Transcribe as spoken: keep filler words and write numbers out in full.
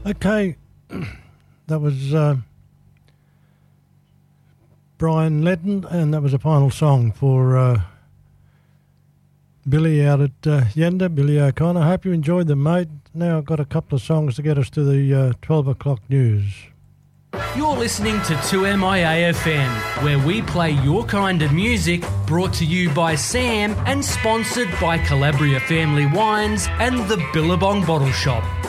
Okay, that was uh, Brian Ledden, and that was a final song for uh, Billy out at uh, Yenda, Billy O'Connor. I hope you enjoyed them, mate. Now I've got a couple of songs to get us to the uh, twelve o'clock news. You're listening to two M I A F M, where we play your kind of music, brought to you by Sam and sponsored by Calabria Family Wines and the Billabong Bottle Shop.